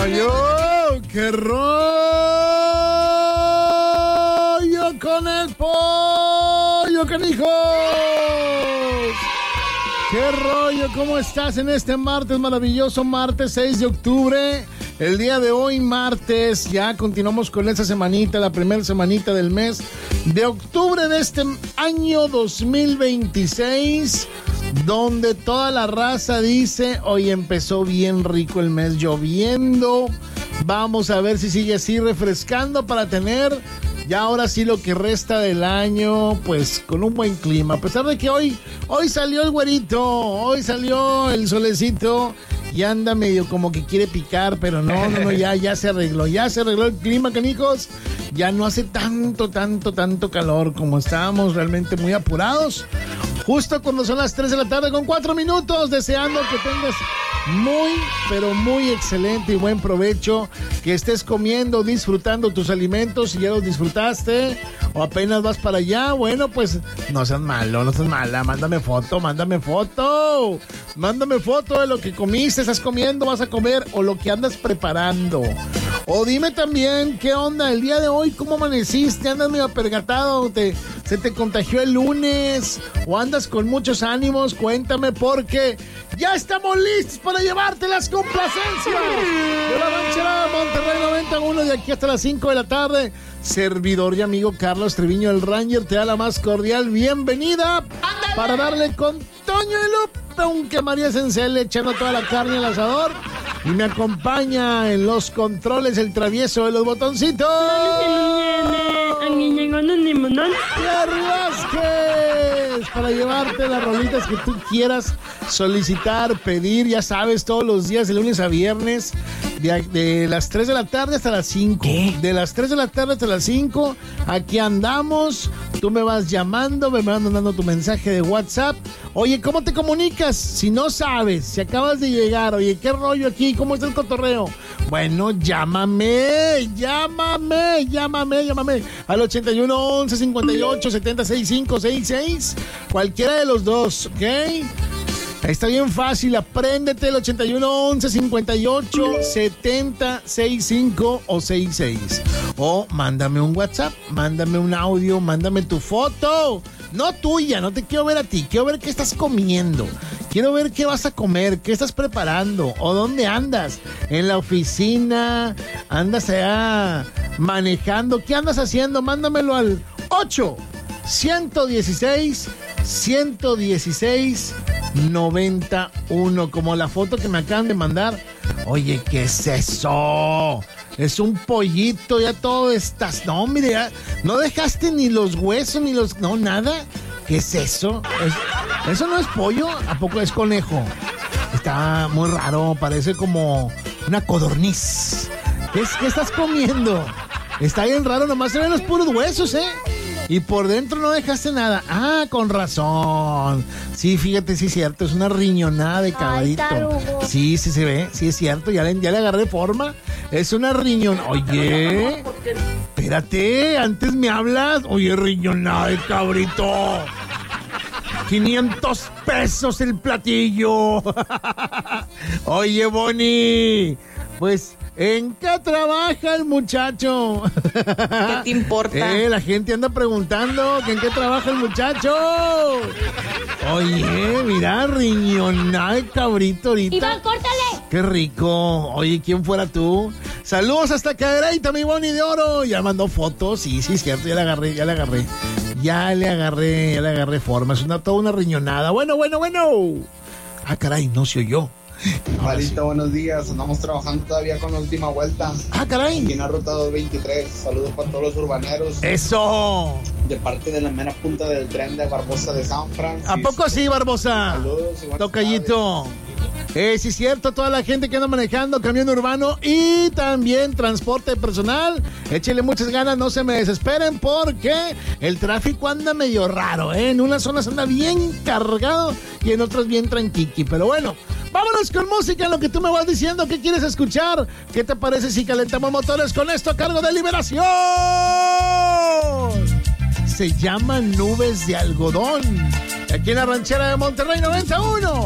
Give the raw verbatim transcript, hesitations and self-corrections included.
rollo? ¿Qué rollo con el pollo, canijos? ¿Qué rollo? ¿Cómo estás en este martes maravilloso? Martes seis de octubre. El día de hoy, martes, ya continuamos con esta semanita, la primera semanita del mes de octubre de este año dos mil veintiséis, donde toda la raza dice, hoy empezó bien rico el mes, lloviendo. Vamos a ver si sigue así, refrescando para tener ya ahora sí lo que resta del año, pues con un buen clima. A pesar de que hoy, hoy salió el güerito, hoy salió el solecito. Y anda medio como que quiere picar, pero no, no, no, ya, ya se arregló, ya se arregló el clima, canijos. Ya no hace tanto, tanto, tanto calor como estábamos realmente muy apurados. Justo cuando son las tres de la tarde con cuatro minutos, deseando que tengas muy, pero muy excelente y buen provecho, que estés comiendo, disfrutando tus alimentos. Si ya los disfrutaste o apenas vas para allá, bueno, pues no seas malo, no seas mala, mándame foto, mándame foto, mándame foto de lo que comiste, estás comiendo, vas a comer o lo que andas preparando. O dime también qué onda el día de hoy, cómo amaneciste, andas medio apergatado, te, se te contagió el lunes o andas con muchos ánimos, cuéntame porque ya estamos listos para llevarte las complacencias de la ranchera Monterrey noventa y uno de aquí hasta las cinco de la tarde. Servidor y amigo Carlos Treviño, el Ranger, te da la más cordial bienvenida. ¡Ándale! Para darle con Toño y Lupe, aunque María Sencel echando toda la carne al asador. Y me acompaña en los controles el travieso de los botoncitos. Pierre Vázquez, para llevarte las rolitas que tú quieras solicitar, pedir, ya sabes, todos los días, de lunes a viernes, de, de las tres de la tarde hasta las cinco. ¿Qué? De las tres de la tarde hasta las cinco, aquí andamos. Tú me vas llamando, me vas mandando tu mensaje de WhatsApp. Oye, ¿cómo te comunicas? Si no sabes, si acabas de llegar, oye, ¿qué rollo aquí? ¿Cómo está el cotorreo? Bueno, llámame, llámame, llámame, llámame al ochenta y uno, once, cincuenta y ocho, setenta, sesenta y cinco, sesenta y seis, cualquiera de los dos, ¿ok? Está bien fácil, apréndete el ochenta y uno, once, cincuenta y ocho, setenta, sesenta y cinco o sesenta y seis. O mándame un WhatsApp, mándame un audio, mándame tu foto. No tuya, no te quiero ver a ti, quiero ver qué estás comiendo. Quiero ver qué vas a comer, qué estás preparando o dónde andas. ¿En la oficina? ¿Andas allá manejando? ¿Qué andas haciendo? Mándamelo al ocho, ciento dieciséis, ciento dieciséis, noventa y uno, como la foto que me acaban de mandar. Oye, ¿qué es eso? Es un pollito, ya todo estás... No, mire, ya no dejaste ni los huesos, ni los... No, nada. ¿Qué es eso? Es... ¿Eso no es pollo? ¿A poco es conejo? Está muy raro, parece como una codorniz. ¿Qué, es... ¿Qué estás comiendo? Está bien raro, nomás se ven los puros huesos, ¿eh? Y por dentro no dejaste nada. Ah, con razón. Sí, fíjate, sí es cierto. Es una riñonada de cabrito. Sí, sí se ve. Sí es cierto. Ya le, ya le agarré forma. Es una riñón. Oye, espérate. Antes me hablas. Oye, riñonada de cabrito. quinientos pesos el platillo. Oye, Bonnie. Pues... ¿en qué trabaja el muchacho? ¿Qué te importa? Eh, la gente anda preguntando que en qué trabaja el muchacho. Oye, mira, riñonada de cabrito ahorita. Iván, córtale. Qué rico. Oye, ¿quién fuera tú? Saludos hasta Cadereyta, mi Bonnie de oro. Ya mandó fotos. Sí, sí, es cierto, ya le agarré, ya le agarré. Ya le agarré, ya le agarré forma. Es una, toda una riñonada. Bueno, bueno, bueno. Ah, caray, no se oyó. Marita, sí. Buenos días. Andamos trabajando todavía con la última vuelta. Ah, caray. Aquí en la ruta doscientos veintitrés. Saludos para todos los urbaneros. ¡Eso! De parte de la mera punta del tren de Barbosa de San Francisco. ¿A poco sí, Barbosa? Saludos y buenas Tocayito. Eh, sí es cierto, toda la gente que anda manejando camión urbano y también transporte personal, échele muchas ganas, no se me desesperen porque el tráfico anda medio raro, ¿eh? En unas zonas anda bien cargado y en otras bien tranquiqui, pero bueno, vámonos con música en lo que tú me vas diciendo qué quieres escuchar. ¿Qué te parece si calentamos motores con esto a cargo de Liberación? Se llama Nubes de Algodón. Aquí en la ranchera de Monterrey noventa y uno.